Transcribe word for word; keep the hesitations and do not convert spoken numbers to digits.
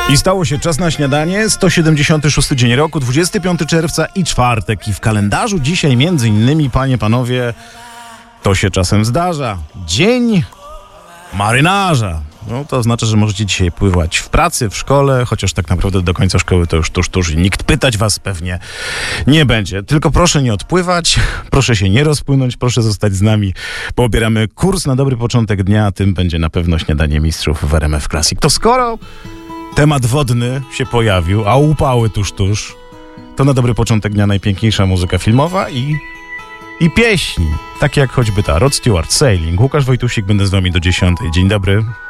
I stało się czas na śniadanie, sto siedemdziesiąty szósty dzień roku, dwudziestego piątego czerwca i czwartek. I w kalendarzu dzisiaj między innymi, panie, panowie, to się czasem zdarza. Dzień marynarza. No to oznacza, że możecie dzisiaj pływać w pracy, w szkole, chociaż tak naprawdę do końca szkoły to już tuż, tuż i nikt pytać was pewnie nie będzie. Tylko proszę nie odpływać, proszę się nie rozpłynąć, proszę zostać z nami, bo obieramy kurs na dobry początek dnia, a tym będzie na pewno śniadanie mistrzów w R M F Classic. To skoro temat wodny się pojawił, a upały tuż, tuż, to na dobry początek dnia najpiękniejsza muzyka filmowa i, i pieśni, takie jak choćby ta Rod Stewart, Sailing. Łukasz Wojtusik, będę z wami do dziesiątej. Dzień dobry.